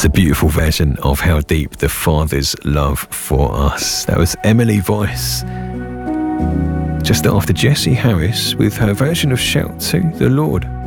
It's a beautiful version of How Deep the Father's Love for Us. That was Emily Voice. Just after Jessie Harris with her version of Shout to the Lord.